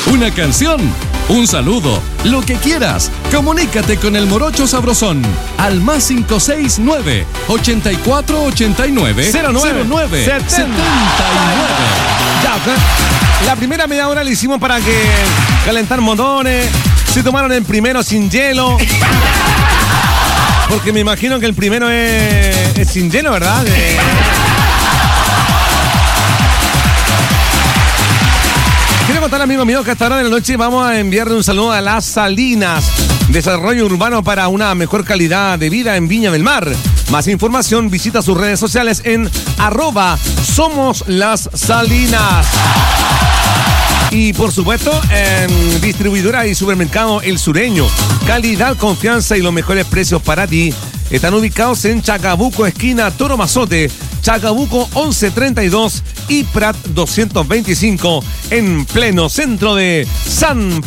una canción, un saludo, lo que quieras. Comunícate con el Morocho Sabrosón al +569 8489 09 79. Ya, la primera media hora la hicimos para que calentar motores. Se tomaron el primero sin hielo. Porque me imagino que el primero es sin hielo, ¿verdad? Quiero contar, amigos míos, que a esta hora de la noche vamos a enviarle un saludo a Las Salinas. Desarrollo urbano para una mejor calidad de vida en Viña del Mar. Más información, visita sus redes sociales en @SomosLasSalinas. Y por supuesto, distribuidora y supermercado El Sureño. Calidad, confianza y los mejores precios para ti. Están ubicados en Chacabuco, esquina Toro Mazote, Chacabuco 1132 y Prat 225, en pleno centro de San